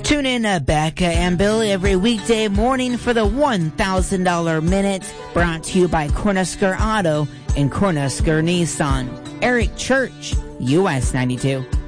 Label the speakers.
Speaker 1: Tune in Becca and Bill every weekday morning for the $1,000 Minute, brought to you by Cornhusker Auto and Cornhusker Nissan. Eric Church, US 92.